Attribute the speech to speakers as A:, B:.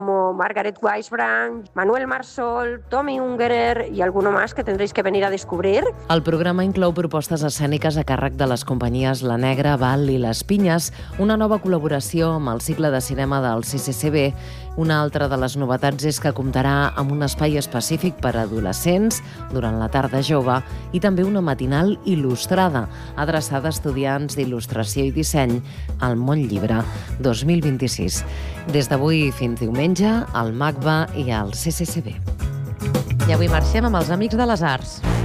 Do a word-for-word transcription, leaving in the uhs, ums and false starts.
A: como Margaret Weisbrand, Manuel Marsol, Tommy Ungerer y alguno más que tendréis que venir a descubrir.
B: El programa inclou propostes escèniques a càrrec de les companyies La Negra, Val i Les Pinyes, una nova col·laboració amb el cicle de cinema del C C C B. Una altra de les novetats és que comptarà amb un espai específic per a adolescents durant la tarda jove i també una matinal il·lustrada, adreçada a estudiants d'il·lustració i disseny al Món Llibre dos mil vint-i-sis. Des d'avui fins diumenge, al MACBA i al C C C B.
C: I avui marxem amb els Amics de les Arts.